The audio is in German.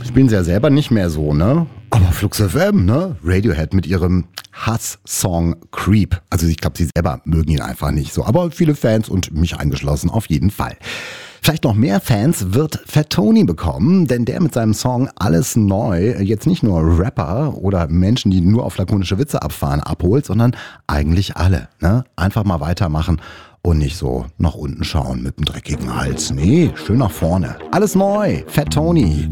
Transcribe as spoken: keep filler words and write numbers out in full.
Spielen sie ja selber nicht mehr so, ne? Aber Flux F M, ne? Radiohead mit ihrem Hass-Song Creep. Also ich glaube, sie selber mögen ihn einfach nicht so. Aber viele Fans und mich eingeschlossen auf jeden Fall. Vielleicht noch mehr Fans wird Fat Tony bekommen, denn der mit seinem Song Alles Neu jetzt nicht nur Rapper oder Menschen, die nur auf lakonische Witze abfahren, abholt, sondern eigentlich alle. Ne? Einfach mal weitermachen und nicht so nach unten schauen mit dem dreckigen Hals. Nee, schön nach vorne. Alles neu, Fat Tony.